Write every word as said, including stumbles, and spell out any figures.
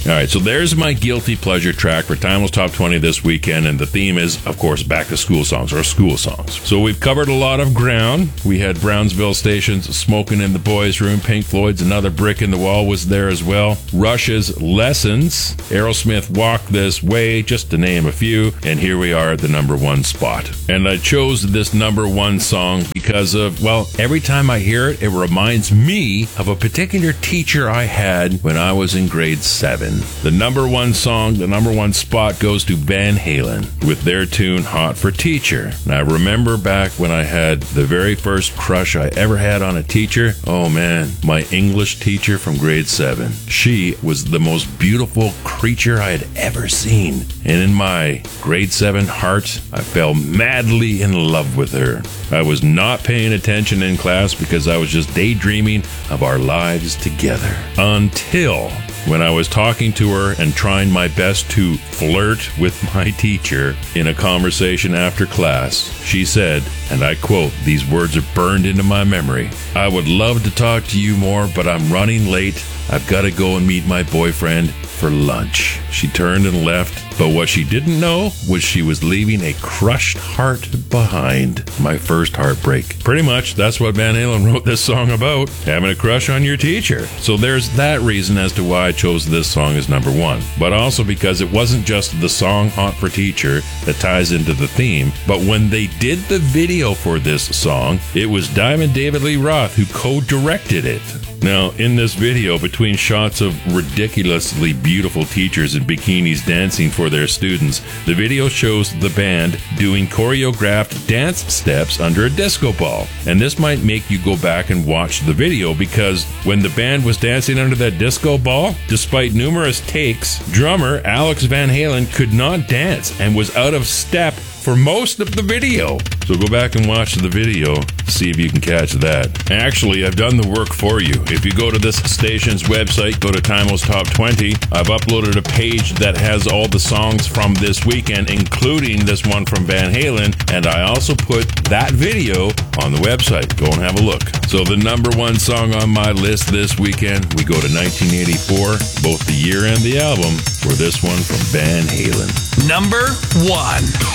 All right, so there's my guilty pleasure track for Timeless Top twenty this weekend, and the theme is, of course, back to school songs or school songs. So we've covered a lot of ground. We had Brownsville Station's Smoking in the Boys' Room, Pink Floyd's Another Brick in the Wall was there as well, Rush's Lessons, Aerosmith Walk This Way, just to name a few, and here we are at the number one spot. And I chose this number one song because of, well, every time I hear it, it reminds me of a particular teacher I had when I was in grade seven. The number one song, the number one spot goes to Van Halen with their tune Hot for Teacher. And I remember back when I had the very first crush I ever had on a teacher. Oh man, my English teacher from grade seven. She was the most beautiful creature I had ever seen. And in my grade seven heart, I fell madly in love with her. I was not paying attention in class because I was just daydreaming of our lives together. Until when I was talking to her and trying my best to flirt with my teacher in a conversation after class, she said, and I quote, these words are burned into my memory, "I would love to talk to you more, but I'm running late. I've got to go and meet my boyfriend for lunch." She turned and left, but what she didn't know was she was leaving a crushed heart behind. My first heartbreak. Pretty much, that's what Van Halen wrote this song about, having a crush on your teacher. So there's that reason as to why I chose this song as number one. But also because it wasn't just the song Hot for Teacher that ties into the theme, but when they did the video for this song, it was Diamond David Lee Roth who co-directed it. Now, in this video, between shots of ridiculously beautiful teachers in bikinis dancing for their students, the video shows the band doing choreographed dance steps under a disco ball. And this might make you go back and watch the video because when the band was dancing under that disco ball, despite numerous takes, drummer Alex Van Halen could not dance and was out of step for most of the video. So go back and watch the video, see if you can catch that. Actually, I've done the work for you. If you go to this station's website, go to Timeless Top twenty, I've uploaded a page that has all the songs from this weekend, including this one from Van Halen, and I also put that video on the website. Go and have a look. So the number one song on my list this weekend, we go to nineteen eighty-four, both the year and the album, for this one from Van Halen. Number one.